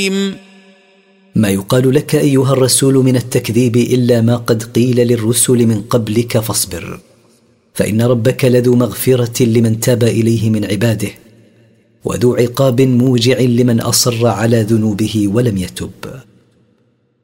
ما يقال لك أيها الرسول من التكذيب إلا ما قد قيل للرسل من قبلك فاصبر، فإن ربك لذو مغفرة لمن تاب إليه من عباده، وذو عقاب موجع لمن أصر على ذنوبه ولم يتب.